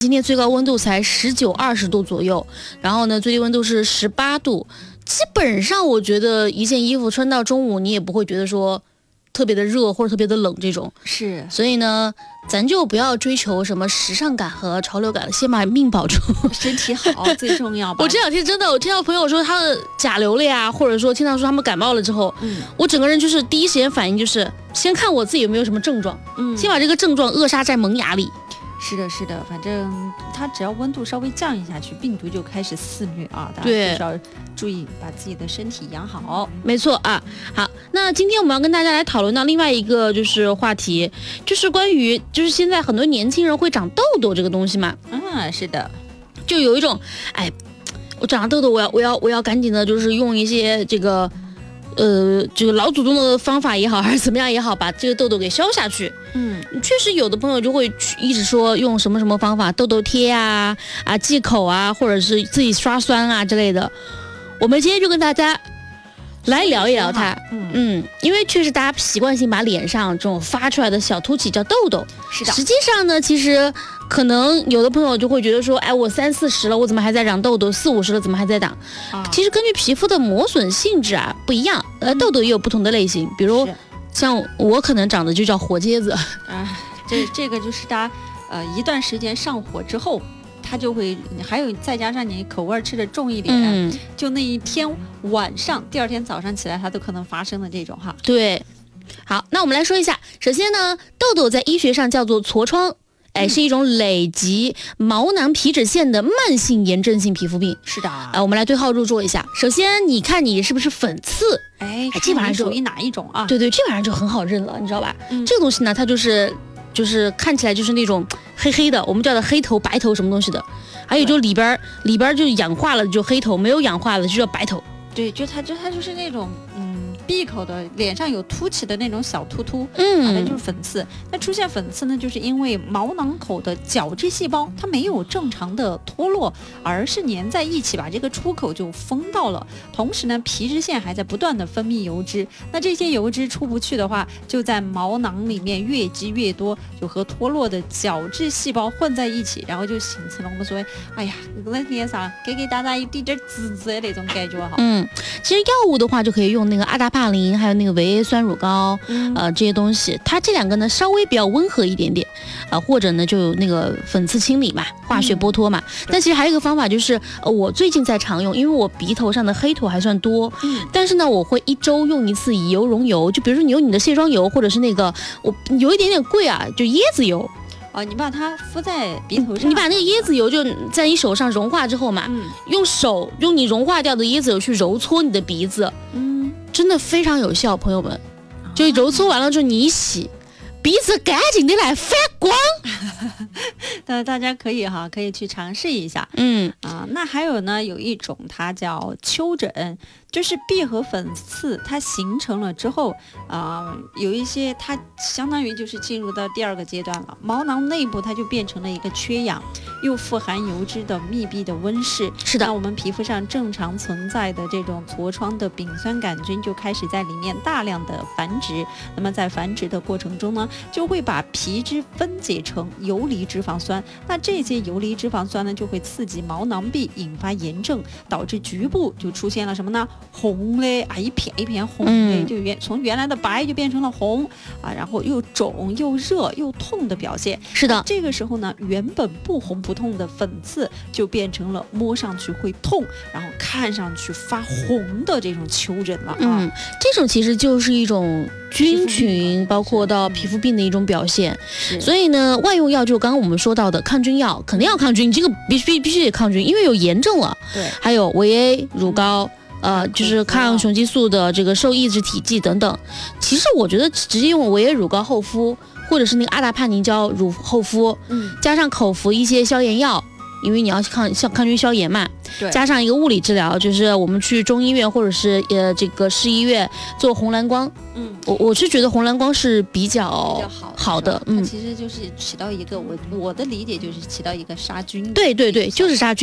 今天最高温度才19、20度左右，然后呢，最低温度是18度。基本上我觉得一件衣服穿到中午，你也不会觉得说特别的热或者特别的冷这种。 是， 所以呢，咱就不要追求什么时尚感和潮流感，先把命保住， 身体好最重要吧。 我这两天真的，我听到朋友说他的甲流了呀，或者说听到说他们感冒了之后，我整个人就是第一时间反应就是先看我自己有没有什么症状，先把这个症状扼杀在萌芽里。 是的，是的，反正它只要温度稍微降一下去，病毒就开始肆虐啊！大家就是要注意把自己的身体养好。 没错啊，好，那今天我们要跟大家来讨论到另外一个就是话题，就是关于就是现在很多年轻人会长痘痘这个东西嘛。 是的， 就有一种我长了痘痘，我要赶紧的，就是用一些这个老祖宗的方法也好，还是怎么样也好，把这个痘痘给消下去。确实有的朋友就会一直说用什么什么方法，痘痘贴啊、忌口啊，或者是自己刷酸啊之类的。我们今天就跟大家来聊一聊它。因为确实大家习惯性把脸上这种发出来的小凸起叫痘痘。 是的。 实际上呢，其实可能有的朋友就会觉得说，我30、40了，我怎么还在长痘痘？40、50了，怎么还在长？其实根据皮肤的磨损性质不一样，痘痘也有不同的类型，比如像我可能长的就叫活疖子。 这个就是大家一段时间上火之后，它就会，还有再加上你口味吃的重一点，就那一天晚上，第二天早上起来，它都可能发生的这种哈。 对，好，那我们来说一下，首先呢，痘痘在医学上叫做痤疮。是一种累积毛囊皮脂腺的慢性炎症性皮肤病。 是的。 我们来对号入座一下。首先，你看你是不是粉刺？基本上属于哪一种啊？ 对，这玩意儿就很好认了，你知道吧？这个东西呢，它就是看起来就是那种黑黑的，我们叫的黑头、白头什么东西的。还有就里边就氧化了就黑头，没有氧化了就叫白头。 对，它就是那种闭口的脸上有凸起的那种小突突，那就是粉刺。那出现粉刺呢，就是因为毛囊口的角质细胞它没有正常的脱落，而是粘在一起，把这个出口就封到了。同时呢，皮脂腺还在不断的分泌油脂，那这些油脂出不去的话，就在毛囊里面越积越多，就和脱落的角质细胞混在一起，然后就形成了我们所谓那脸上给大家一滴点紫紫的那种感觉哈。 其实药物的话就可以用那个阿达帕林，还有那个维 A 酸乳膏，这些东西，它这两个呢稍微比较温和一点点，或者呢就有那个粉刺清理嘛，化学剥脱嘛。但其实还有一个方法就是，我最近在常用，因为我鼻头上的黑头还算多，但是呢我会1周用一次以油溶油，就比如说你用你的卸妆油，或者是那个我有一点点贵就椰子油。 你把它敷在鼻头上， 你把那个椰子油就在你手上融化之后嘛，用你融化掉的椰子油去揉搓你的鼻子，真的非常有效，朋友们。就揉搓完了之后你一洗，鼻子干净的来发光。 大家可以去尝试一下。那还有呢，有一种它叫丘疹，就是闭合粉刺它形成了之后，有一些它相当于就是进入到第二个阶段了，毛囊内部它就变成了一个缺氧又富含油脂的密闭的温室。 是的， 那我们皮肤上正常存在的这种痤疮的丙酸杆菌就开始在里面大量的繁殖。那么在繁殖的过程中呢，就会把皮脂分解成游离脂肪酸。那这些游离脂肪酸呢，就会刺激毛囊壁，引发炎症，导致局部就出现了什么呢？红的一片一片红的，就从原来的白就变成了红然后又肿又热又痛的表现。 是的， 这个时候呢，原本不红不痛的粉刺就变成了摸上去会痛，然后看上去发红的这种丘疹了这种其实就是一种菌群包括到皮肤病的一种表现。所以呢，外用药就刚刚我们说到的抗菌药肯定要抗菌，这个必须得抗菌，因为有炎症了。 对， 还有维 A 乳膏，就是抗雄激素的这个受抑制体剂等等。其实我觉得直接用维 A 乳膏厚敷，或者是那个阿达帕宁胶乳厚敷，加上口服一些消炎药，因为你要抗菌消炎嘛，加上一个物理治疗，就是我们去中医院或者是这个市医院做红蓝光。我是觉得红蓝光是比较好的。 它其实就是起到一个我的理解就是起到一个杀菌。 对，就是杀菌。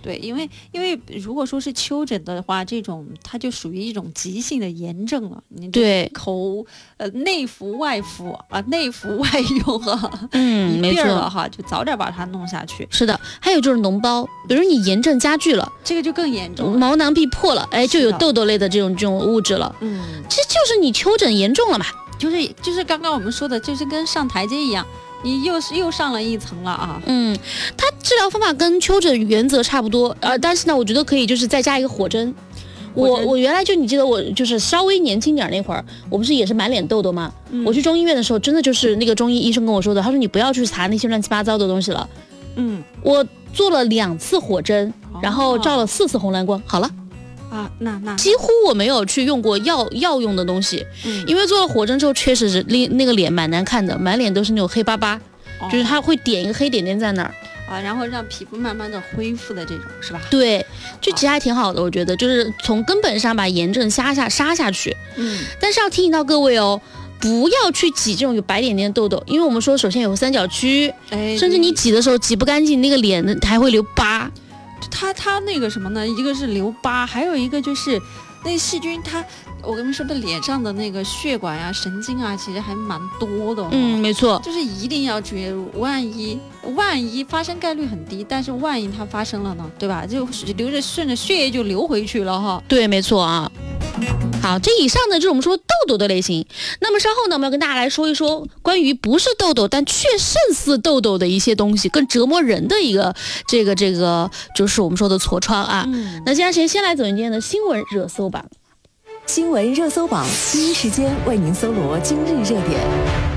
对，因为如果说是丘疹的话，这种它就属于一种急性的炎症了。你对口内服外服啊，内服外用啊， 没错了哈，就早点把它弄下去。 是的，还有就是脓包，比如你炎症加剧了， 这个就更严重了， 毛囊壁破了，哎，就有痘痘类的这种物质了。这就是你丘疹严重了嘛。 就是刚刚我们说的，就是跟上台阶一样。你又上了一层了啊！ 它治疗方法跟丘疹原则差不多，但是呢，我觉得可以就是再加一个火针。我原来你记得我就是稍微年轻点那会儿，我不是也是满脸痘痘吗？我去中医院的时候，真的就是那个中医医生跟我说的，他说你不要去擦那些乱七八糟的东西了。我做了2次火针，然后照了4次红蓝光，好了。 那几乎我没有去用过药用的东西，因为做了火针之后，确实是那个脸蛮难看的，满脸都是那种黑巴巴，就是它会点一个黑点点在那儿然后让皮肤慢慢的恢复的这种，是吧？ 对，就其实还挺好的，我觉得就是从根本上把炎症杀下去。但是要提醒到各位哦，不要去挤这种有白点点的痘痘，因为我们说首先有三角区，甚至你挤的时候挤不干净，那个脸还会留疤。 它那个什么呢？一个是留疤，还有一个就是那细菌我跟你说的脸上的那个血管呀、神经啊，其实还蛮多的。 没错， 就是一定要注意，万一发生概率很低，但是万一它发生了呢，对吧？就顺着血液就流回去了哈。 对，没错啊。好，这以上呢就是我们说痘痘的类型。那么稍后呢，我们要跟大家来说一说关于不是痘痘但却甚似痘痘的一些东西，更折磨人的一个这个就是我们说的痤疮啊。那接下来先来走今天的新闻热搜榜。 新闻热搜榜第一时间为您搜罗今日热点。